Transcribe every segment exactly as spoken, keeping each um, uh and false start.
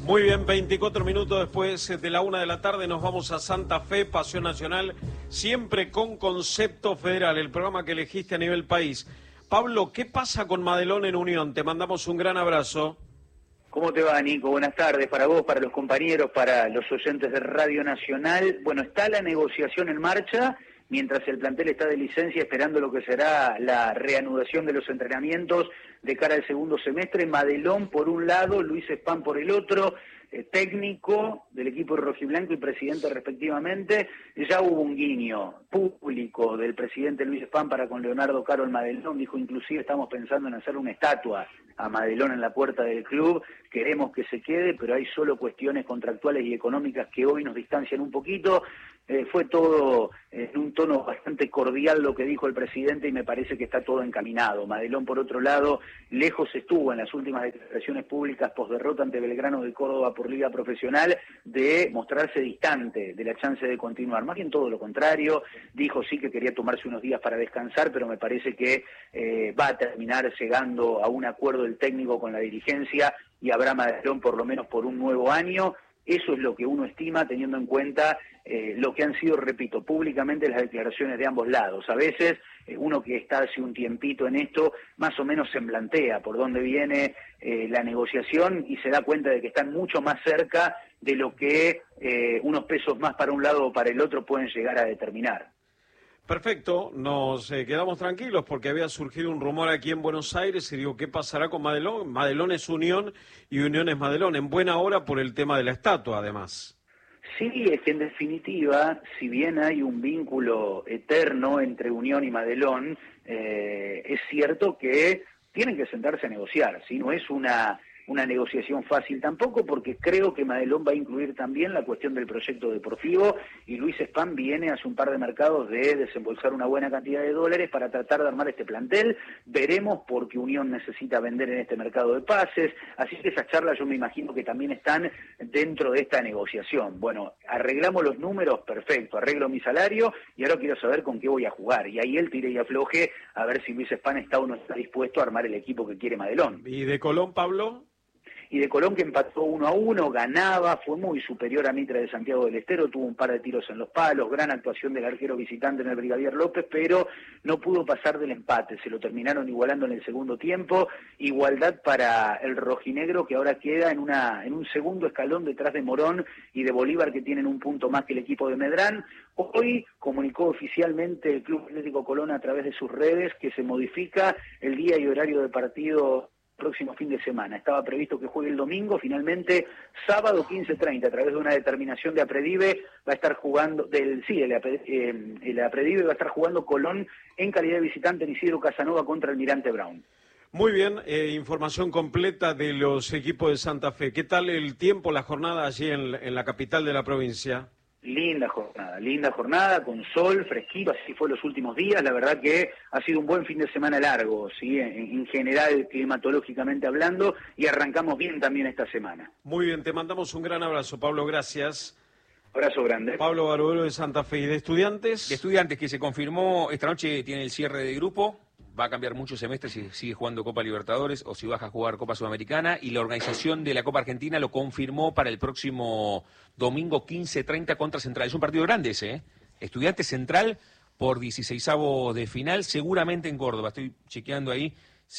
Muy bien, veinticuatro minutos después de la una de la tarde nos vamos a Santa Fe, Pasión Nacional, siempre con concepto federal, el programa que elegiste a nivel país. Pablo, ¿qué pasa con Madelón en Unión? Te mandamos un gran abrazo. ¿Cómo te va, Nico? Buenas tardes para vos, para los compañeros, para los oyentes de Radio Nacional. Bueno, está la negociación en marcha, mientras el plantel está de licencia esperando lo que será la reanudación de los entrenamientos de cara al segundo semestre. Madelón por un lado, Luis Spam por el otro, eh, técnico del equipo rojiblanco y presidente respectivamente. Ya hubo un guiño público del presidente Luis Spam para con Leonardo Carol Madelón, dijo inclusive estamos pensando en hacer una estatua a Madelón en la puerta del club, queremos que se quede, pero hay solo cuestiones contractuales y económicas que hoy nos distancian un poquito. Eh, fue todo en un tono bastante cordial lo que dijo el presidente y me parece que está todo encaminado. Madelón, por otro lado, lejos estuvo en las últimas declaraciones públicas post-derrota ante Belgrano de Córdoba por Liga Profesional de mostrarse distante de la chance de continuar. Más bien todo lo contrario, dijo sí que quería tomarse unos días para descansar, pero me parece que eh, va a terminar llegando a un acuerdo el técnico con la dirigencia y habrá Madelón por lo menos por un nuevo año. Eso es lo que uno estima teniendo en cuenta eh, lo que han sido, repito, públicamente las declaraciones de ambos lados. A veces eh, uno que está hace un tiempito en esto, más o menos se plantea por dónde viene eh, la negociación y se da cuenta de que están mucho más cerca de lo que eh, unos pesos más para un lado o para el otro pueden llegar a determinar. Perfecto, nos eh, quedamos tranquilos porque había surgido un rumor aquí en Buenos Aires y digo, ¿qué pasará con Madelón? Madelón es Unión y Unión es Madelón, en buena hora por el tema de la estatua además. Sí, es que en definitiva, si bien hay un vínculo eterno entre Unión y Madelón, eh, es cierto que tienen que sentarse a negociar, ¿sí? No es una... una negociación fácil tampoco, porque creo que Madelón va a incluir también la cuestión del proyecto deportivo y Luis Spam viene hace un par de mercados de desembolsar una buena cantidad de dólares para tratar de armar este plantel. Veremos porque Unión necesita vender en este mercado de pases, así que esas charlas yo me imagino que también están dentro de esta negociación. Bueno, arreglamos los números, perfecto, arreglo mi salario y ahora quiero saber con qué voy a jugar. Y ahí él tire y afloje a ver si Luis Spam está o no está dispuesto a armar el equipo que quiere Madelón. ¿Y de Colón, Pablo? Y de Colón, que empató uno a uno, ganaba, fue muy superior a Mitra de Santiago del Estero, tuvo un par de tiros en los palos, gran actuación del arquero visitante en el Brigadier López, pero no pudo pasar del empate, se lo terminaron igualando en el segundo tiempo. Igualdad para el rojinegro, que ahora queda en una en un segundo escalón detrás de Morón y de Bolívar, que tienen un punto más que el equipo de Medrán. Hoy comunicó oficialmente el Club Atlético Colón a través de sus redes que se modifica el día y horario de partido próximo fin de semana. Estaba previsto que juegue el domingo, finalmente sábado quince treinta, a través de una determinación de Apredive, va a estar jugando, del sí, el, eh, el Apredive va a estar jugando Colón en calidad de visitante en Isidro Casanova contra Almirante Brown. Muy bien, eh, información completa de los equipos de Santa Fe. ¿Qué tal el tiempo, la jornada allí en, en la capital de la provincia? Linda jornada, linda jornada, con sol, fresquito, así fue los últimos días. La verdad que ha sido un buen fin de semana largo, ¿sí? en, en general, climatológicamente hablando, y arrancamos bien también esta semana. Muy bien, te mandamos un gran abrazo, Pablo, gracias. Abrazo grande. Pablo Barbero de Santa Fe. ¿Y de Estudiantes? De Estudiantes, que se confirmó esta noche, tiene el cierre de grupo. Va a cambiar mucho semestre si sigue jugando Copa Libertadores o si baja a jugar Copa Sudamericana, y la organización de la Copa Argentina lo confirmó para el próximo domingo quince treinta contra Central. Es un partido grande ese, ¿eh? Estudiantes Central por dieciseisavos de final, seguramente en Córdoba. Estoy chequeando ahí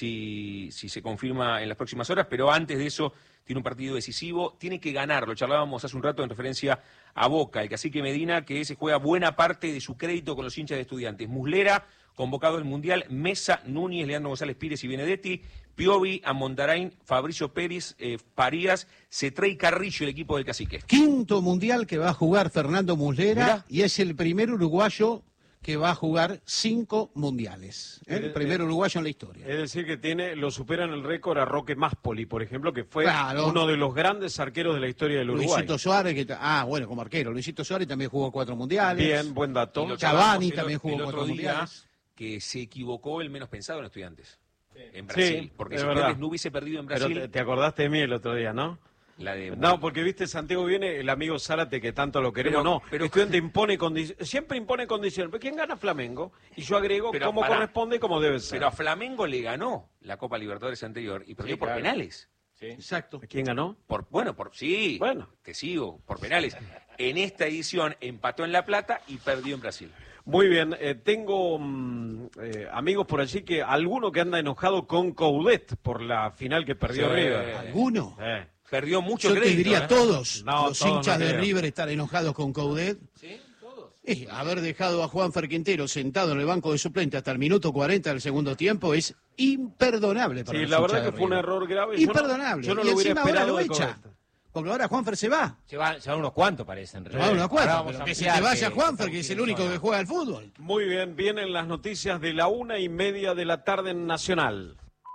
si, si se confirma en las próximas horas, pero antes de eso tiene un partido decisivo, tiene que ganarlo. Charlábamos hace un rato en referencia a Boca, el cacique Medina, que se juega buena parte de su crédito con los hinchas de Estudiantes. Muslera, convocado al Mundial, Mesa, Núñez, Leandro González Pires y Benedetti, Piovi, Amondarain, Fabricio Pérez, eh, Parías, Cetré y Carrillo, el equipo del cacique. Quinto Mundial que va a jugar Fernando Muslera. Mirá. Y es el primer uruguayo que va a jugar cinco mundiales. ¿eh? El primer uruguayo en la historia. Es decir, que tiene lo supera en el récord a Roque Máspoli, por ejemplo, que fue claro. uno de los grandes arqueros de la historia del Uruguay. Luisito Suárez, que ah, bueno, como arquero. Luisito Suárez también jugó cuatro mundiales. Bien, buen dato. Cavani también el, jugó el cuatro mundiales. Que se equivocó el menos pensado en Estudiantes. Sí. En Brasil. Sí, porque si Estudiantes no hubiese perdido en Brasil. Pero te, te acordaste de mí el otro día, ¿no? La de... No, porque viste, Santiago viene el amigo Zárate, que tanto lo queremos. Pero, no, pero... Estudiante impone condiciones, siempre impone condiciones. ¿Pero quién gana? Flamengo. Y yo agrego pero cómo para... corresponde y cómo debe ser. Pero a Flamengo le ganó la Copa Libertadores anterior y perdió sí, por claro. penales. Sí. Exacto. ¿Quién ganó? Por, bueno, por sí, Bueno. te sigo, por penales. En esta edición empató en La Plata y perdió en Brasil. Muy bien, eh, tengo mm, eh, amigos por allí que alguno que anda enojado con Coudet por la final que perdió Sí. River. ¿Alguno? Eh. Perdió mucho Yo te crédito. diría ¿eh? todos No, los todos hinchas no de creo. River están enojados con Coudet. ¿Sí? Todos. Eh, haber dejado a Juanfer Quintero sentado en el banco de suplente hasta el minuto cuarenta del segundo tiempo es imperdonable para Sí, los la hinchas verdad de que fue un River. error grave. Yo no- Imperdonable. Yo no, y lo hubiera encima ahora esperado lo de echa. Coudet. Porque ahora Juanfer se va. Se van, se van unos cuantos, parecen. Se va unos cuantos, Ahora vamos pero a que se te ampliar vaya que- Juanfer, que es el único que juega al fútbol. Muy bien, vienen las noticias de la una y media de la tarde en Nacional.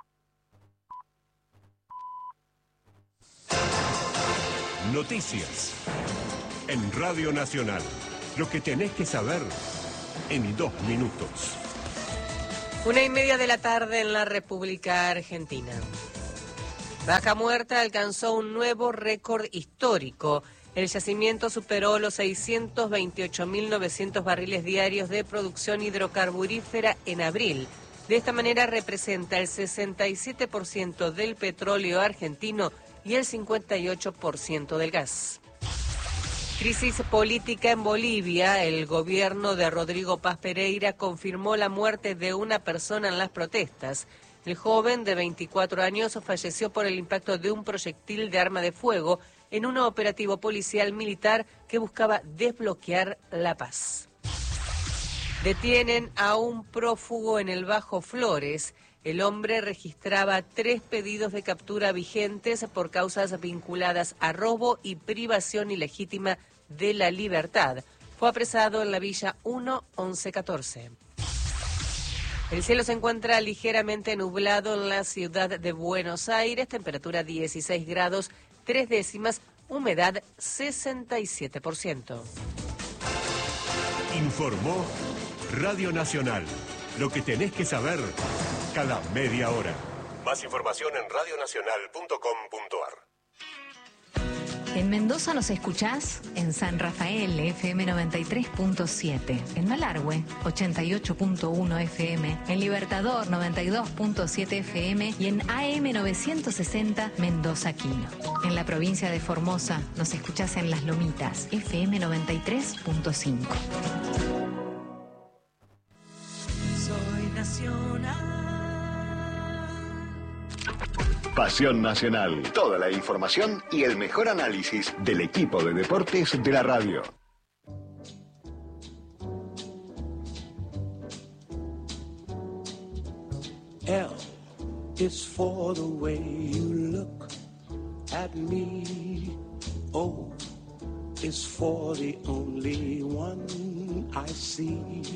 Noticias en Radio Nacional. Lo que tenés que saber en dos minutos. Una y media de la tarde en la República Argentina. Vaca Muerta alcanzó un nuevo récord histórico. El yacimiento superó los seiscientos veintiocho mil novecientos barriles diarios de producción hidrocarburífera en abril. De esta manera representa el sesenta y siete por ciento del petróleo argentino y el cincuenta y ocho por ciento del gas. Crisis política en Bolivia. El gobierno de Rodrigo Paz Pereira confirmó la muerte de una persona en las protestas. El joven de veinticuatro años falleció por el impacto de un proyectil de arma de fuego en un operativo policial militar que buscaba desbloquear la paz. Detienen a un prófugo en el Bajo Flores. El hombre registraba tres pedidos de captura vigentes por causas vinculadas a robo y privación ilegítima de la libertad. Fue apresado en la Villa uno once catorce. El cielo se encuentra ligeramente nublado en la ciudad de Buenos Aires, temperatura dieciséis grados, tres décimas, humedad sesenta y siete por ciento. Informó Radio Nacional. Lo que tenés que saber cada media hora. Más información en radionacional punto com punto ar. En Mendoza nos escuchás en San Rafael, F M noventa y tres punto siete. En Malargüe, ochenta y ocho punto uno F M. En Libertador, noventa y dos punto siete F M. Y en A M novecientos sesenta, Mendoza Quino. En la provincia de Formosa nos escuchás en Las Lomitas, F M noventa y tres punto cinco. Soy nacional. Pasión Nacional. Toda la información y el mejor análisis del equipo de deportes de la radio. L is for the way you look at me. O is for the only one I see.